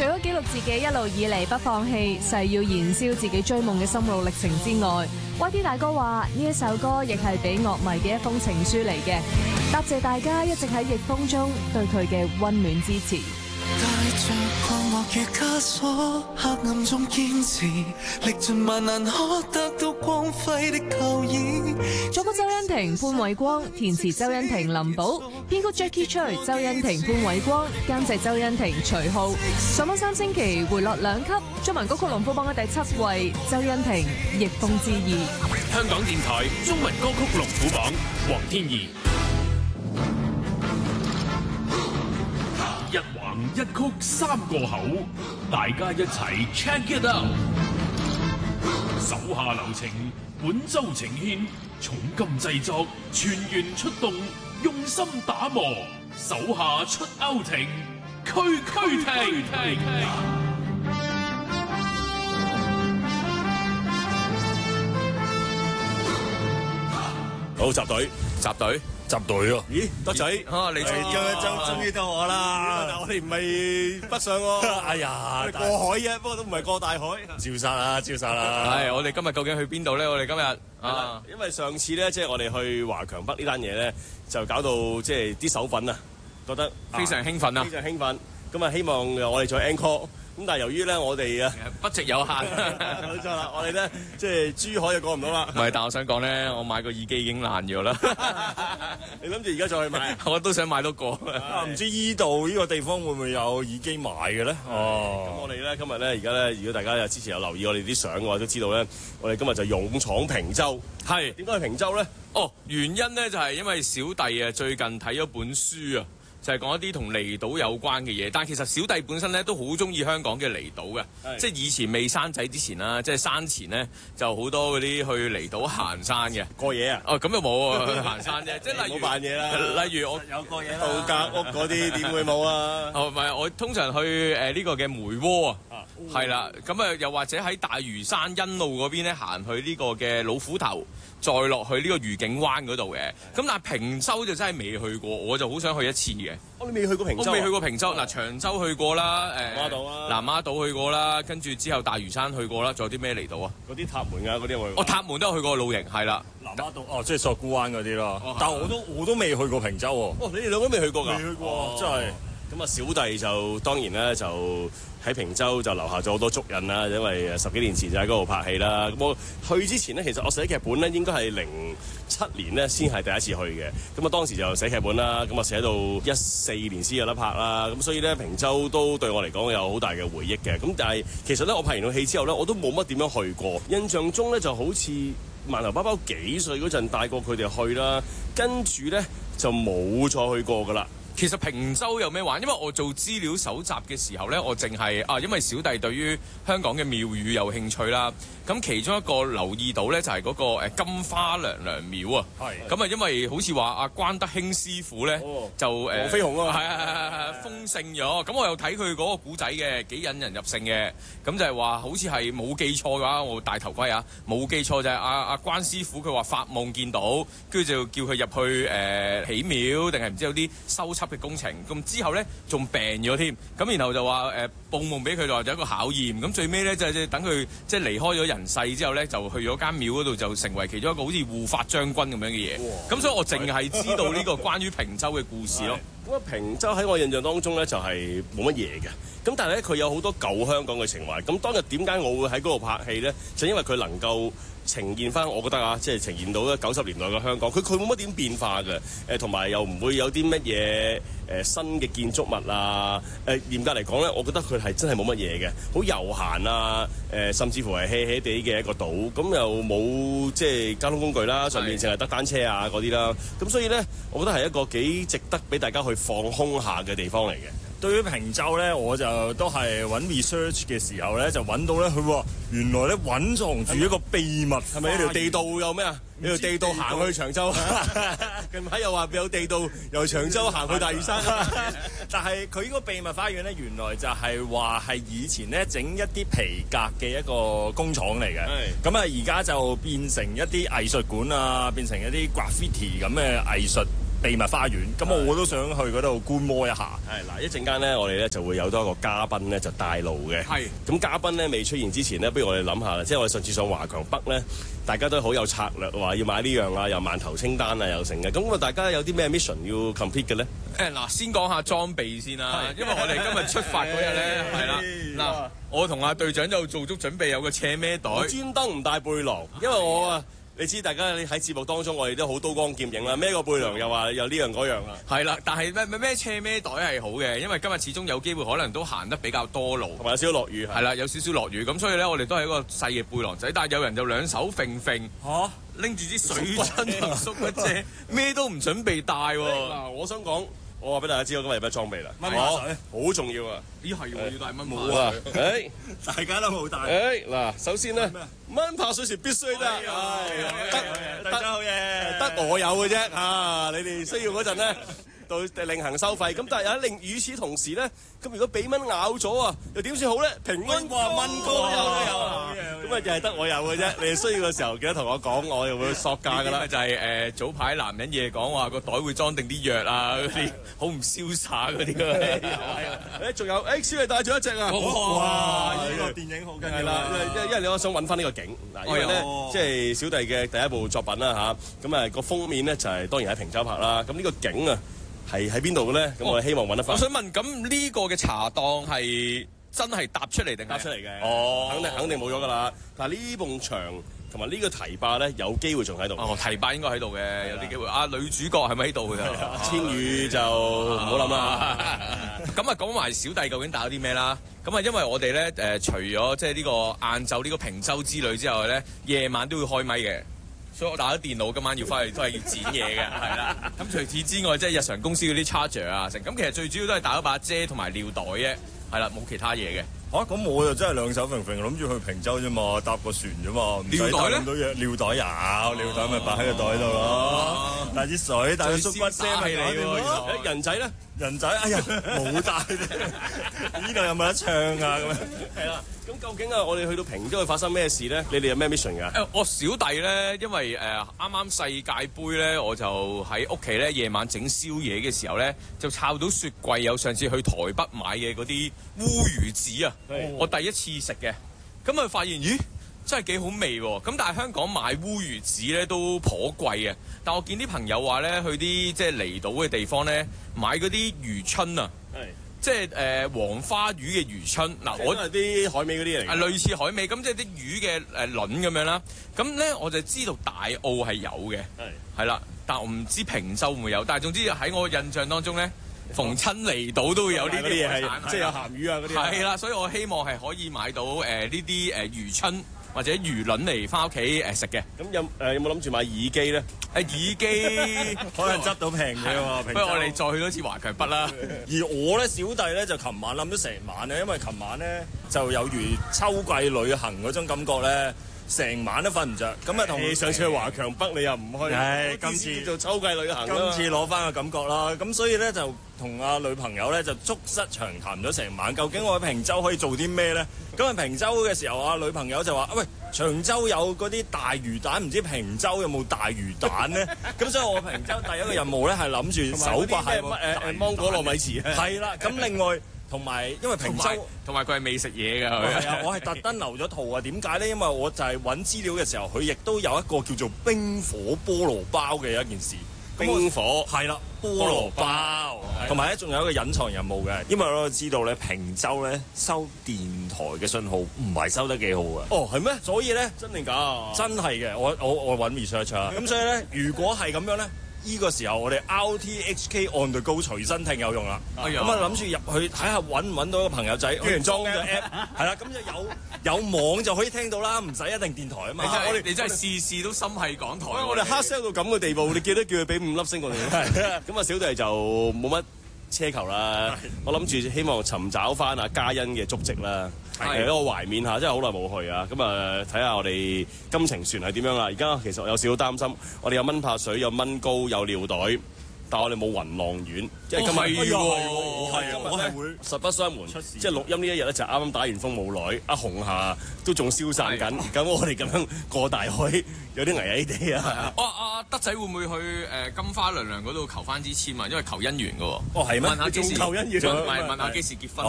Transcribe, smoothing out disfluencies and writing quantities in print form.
除咗記錄自己一路以嚟不放棄，誓要燃燒自己追夢嘅心路歷程之外，YT 大哥話呢一首歌亦係俾樂迷嘅一封情書嚟嘅，答謝大家一直喺逆風中對佢嘅溫暖支持。 帶着困惑與枷鎖，黑暗中堅持，歷盡萬難可得到光輝的構衣。 作曲周欣婷、潘偉光，填詞周欣婷、林寶，編曲 Jackie Choi、周欣婷、潘偉光，監製周欣婷、徐浩。上榜3星期回落2級，中文歌曲龍虎榜嘅第7位，周欣婷《逆風之意》。 香港電台中文歌曲龍虎榜，黃天怡。一橫一曲3個口，大家一齊 check it out。手下留情，本周呈獻重金製作，全員出動，用心打磨，手下出歐庭，區聽。 好，集隊。喎！咦，德仔， 你終於到我啦！ 但我哋唔係北上喎。 哎呀， 過海嘅，不過都唔係過大海。 照殺啦！ 係，我哋今日究竟去邊度咧？我哋今日因為上次咧，即係我哋去華強北呢單嘢咧，就搞到即係啲手粉啊，覺得非常興奮啊！ 非常興奮。咁啊，希望我哋再 encore。咁但係由於咧，我哋啊 budget有限， 冇錯啦，我哋咧即係珠海就過唔到啦。 唔係，但我想講咧，我買個耳機已經爛咗啦。 你諗住而家再去買？ 我都想買多個。 唔知依度呢個地方會唔會有耳機賣嘅咧？ 咁我哋咧今日咧而家咧，如果大家之前有留意我哋啲相嘅話，都知道咧，我哋今日就勇闖坪洲。 係點解去坪洲咧？ 原因咧就係因為小弟啊最近睇咗本書啊。就係講一啲同離島有關嘅嘢，但係其實小弟本身咧都好中意香港嘅離島嘅，即係以前未生仔之前啦，即係生前咧就好多嗰啲去離島行山嘅過夜啊！ 咁又冇啊，去行山啫，即係例如冇扮嘢啦。 例如我有過夜度假屋嗰啲點會冇啊？ 唔係，我通常去呢個嘅梅窩啊，係啦，咁啊又或者喺大嶼山欣澳嗰邊咧行去呢個嘅老虎頭。再落去呢個愉景灣嗰度嘅，咁但係坪洲就真係未去過，我就好想去一次嘅。 你未去過坪洲？ 我未去過坪洲。嗱，長洲去過啦，南丫島去過啦，跟住之後大嶼山去過啦，仲有啲咩離島啊？ 嗰啲塔門啊，嗰啲我去過。 塔門都有去過露營，係啦。 南丫島即係索罟灣嗰啲咯。但係我都未去過坪洲喎。 你哋兩個都未去過㗎？ 未去過，真係。 咁啊，小弟就當然咧就喺坪洲就留下咗好多足印啦，因為10幾年前就喺嗰度拍戲啦。咁我去之前呢，其實我寫劇本咧應該係07年咧先係第一次去嘅。咁啊當時就寫劇本啦，咁啊寫到14年先有得拍啦。咁所以咧坪洲都對我嚟講有好大嘅回憶嘅。咁但係其實咧我拍完套戲之後咧，我都冇乜點樣去過。印象中咧就好似饅頭包包幾歲嗰陣帶過佢哋去啦，跟住咧就冇再去過㗎啦。 其實坪洲有咩玩？因為我做資料搜集嘅時候呢，我淨係因為小弟對於香港嘅廟宇有興趣啦。咁其中一個留意到呢，就係嗰個金花娘娘廟啊。係。咁啊，因為好似話阿關德興師傅呢，就黃飛鴻啊。 係封聖咗。咁我又睇佢嗰個古仔嘅，幾引人入勝嘅。咁就係話好似係冇記錯嘅話，我戴頭盔啊，冇記錯就係阿關師傅佢話發夢見到，跟住就叫佢入去起廟，定係唔知有啲修葺嘅工程，咁之後咧仲病咗添，咁然後就話報夢俾佢就話有一個考驗，咁最尾咧就係等佢即係離開咗人世之後咧，就去咗間廟嗰度就成為其中一個好似護法將軍咁樣嘅嘢。咁所以我淨係知道呢個關於坪洲嘅故事咯。 咁啊，坪洲喺我印象當中咧就係冇乜嘢嘅，咁但係咧佢有好多舊香港嘅情懷。咁當日點解我會喺嗰度拍戲咧？就因為佢能夠呈現翻，我覺得啊，即係呈現到咧90年代嘅香港，佢冇乜點變化嘅，同埋又唔會有啲乜嘢新嘅建築物啊，嚴格嚟講咧，我覺得佢係真係冇乜嘢嘅，好悠閒啊，甚至乎係 hea 地嘅一個島，咁又冇即係交通工具啦，上面淨係得單車啊嗰啲啦，咁所以咧，我覺得係一個幾值得俾大家去放空下嘅地方嚟嘅。 對於坪洲咧，我就都係揾 research 嘅時候咧，就揾到咧，佢話原來咧隱藏住一個秘密， 係咪？呢條地道有咩啊？呢條地道行去長洲，近排又話有地道由長洲行去大嶼山。 但係佢呢個秘密花園咧，原來就係話係以前咧整一啲皮革嘅一個工廠嚟嘅。咁啊，而家就變成一啲藝術館啊，變成一啲 graffiti 咁嘅藝術秘密花園，咁我都想去嗰度觀摩一下。 係嗱，一陣間咧，我哋咧就會有多一個嘉賓咧就帶路嘅。 係咁嘉賓咧未出現之前咧，不如我哋諗下啦，即係我哋上次上華強北咧，大家都好有策略，話要買呢樣啊，又萬頭清單啊，又成嘅。咁大家有啲咩 mission 要 complete 嘅咧？ 嗱，先講下裝備先啦，因為我哋今日出發嗰日咧，係啦，嗱，我同阿隊長就做足準備，有個斜孭袋， 我專登唔帶背囊，因為我啊。你知大家喺節目當中，我哋都好刀光劍影啦，孭個背囊又話又呢樣嗰樣啦。 係啦，但係咩斜孭袋係好嘅，因為今日始終有機會可能都行得比較多路， 同埋有少少落雨。 係啦，有少少落雨，咁所以咧我哋都係一個細嘅背囊仔，但係有人就兩手揈拎住支水樽同縮一隻，咩都唔準備帶喎。 嗱，我想講。我話俾大家知，我今日有咩裝備啦？ 蚊怕水好重要啊！ 咦係喎，要帶蚊冇啊！ 大家都冇帶。 嗱，首先咧，蚊怕水是必須得， 得好嘢， 得我有嘅啫嚇。你哋需要嗰陣咧，到另行收費。咁但係有與此同時咧，咁如果俾蚊咬咗啊，又點算好咧？平安歌蚊歌有。咁啊，就係得我有嘅啫。你哋需要嘅時候記得同我講，我又會索價㗎啦。 就係早排男人嘢講話個袋會裝定啲藥啊，嗰啲好唔瀟灑嗰啲㗎。 仲有小麗帶咗一隻啊！ 哇！呢個電影好緊要啦，因為你我想揾翻呢個景嗱，因為咧即係小弟嘅第一部作品啦嚇，咁啊個封面咧就係當然喺平洲拍啦。咁呢個景啊係喺邊度嘅咧？咁我哋希望揾得翻。 我想問，咁呢個嘅茶檔係真係搭出嚟定搭出嚟嘅？ 哦， 肯定冇咗㗎啦。但係呢埲牆同埋呢個堤壩咧，有機會仲喺度。 哦，堤壩應該喺度嘅，有啲機會。啊，女主角係咪喺度㗎？ 千羽就唔好諗啦。 咁啊，講埋小弟究竟帶咗啲咩啦？咁啊，因為我哋咧除咗即係呢個晏晝呢個平洲之旅之外咧，夜晚都會開咪嘅。所以我帶咗電腦，今晚要翻去都係要剪嘢嘅，係啦。咁除此之外，即係日常公司嗰啲 charger 啊，成咁其實最主要都係帶咗把遮同埋尿袋啫，係啦，冇其他嘢嘅。 咁我就真係兩手揈揈，諗住去平洲啫嘛，搭個船啫嘛，唔使帶咁多嘢。尿袋有，尿袋咪擺喺個袋度咯。帶啲水，帶個縮骨遮咪嚟喎。 人仔咧？ 人仔，哎呀，冇帶啫。呢度有冇得唱啊？咁樣係啦。咁究竟啊，我哋去到平洲會發生咩事咧？你哋有咩 mission 㗎？ 我小弟咧，因為啱啱世界盃咧，我就喺屋企咧夜晚整宵夜嘅時候咧，就摷到雪櫃有上次去台北買嘅嗰啲烏魚子啊，我第一次食嘅，咁啊發現咦真係幾好味喎！咁但係香港買烏魚子咧都頗貴嘅，但我見啲朋友話咧去啲即係離島嘅地方咧買嗰啲魚春啊。即係黃花魚嘅魚春嗱，我係啲海味嗰啲嚟嘅， 類似海味咁，即係啲魚嘅卵咁樣啦。咁咧我就知道大澳係有嘅，係啦，但我唔知平洲會唔會有。但係總之喺我印象當中咧，逢親離島都會有呢啲嘢係， 即係有鹹魚啊嗰啲。 係啦，所以我希望係可以買到呢啲魚春或者魚卵嚟翻屋企食嘅。 咁有冇諗住買耳機咧？ 耳機可能執到平嘅喎。 不如我哋再去多次華強北啦。 而我咧小弟咧就琴晚諗咗成晚咧，因為琴晚咧就有如秋季旅行嗰種感覺咧，成晚都瞓唔着。咁啊同你上次去華強北你又唔去， 今次做秋季旅行， 今次攞翻個感覺啦。咁所以咧就同阿女朋友咧就促膝長談咗成晚，究竟我喺平洲可以做啲咩咧？咁喺平洲嘅時候，阿女朋友就話：喂，長洲有嗰啲大魚蛋，唔知平洲有冇大魚蛋咧？咁所以我平洲第一個任務咧係諗住手刮係芒果糯米糍啊。 係啦，咁另外同埋因為平洲同埋佢係未食嘢㗎， 係啊，我係特登留咗圖啊。點解咧？因為我就係揾資料嘅時候，佢亦都有一個叫做冰火菠蘿包嘅一件事。 冰火係啦，菠蘿包，同埋咧仲有一個隱藏任務嘅，因為我知道咧平洲咧收電台嘅信號唔係收得幾好嘅。 哦，係咩？ 所以咧真定假？ 真係嘅，我揾 research 啊。咁所以咧，如果係咁樣咧，呢個時候我哋 RTHK on the go 隨身聽有用啦。咁啊諗住入去睇下揾唔揾到個朋友仔，佢裝咗 app， 係啦，咁就有網就可以聽到啦，唔使一定電台啊嘛。 你真係事事都心係港台。 我哋 hard sell 到咁嘅地步，你記得叫佢俾5粒星我哋。咁啊，小弟就冇乜奢求啦。我諗住希望尋找翻阿嘉欣嘅足跡啦，一個懷緬下，真係好耐冇去啊。咁啊，睇下我哋金程船係點樣啦。而家其實我有少少擔心，我哋有蚊怕水，有蚊膏，有尿袋。 但係我哋冇雲浪丸，即係今日我係會實不相瞞，即係錄音呢一日咧就啱啱打完風冇耐，阿紅霞都仲消散緊，咁我哋咁樣過大海有啲危危地啊！ 阿德仔會唔會去金花娘娘嗰度求翻支簽啊？因為求姻緣嘅喎。 哦係咩？ 問下幾時求姻緣？ 問下幾時結婚？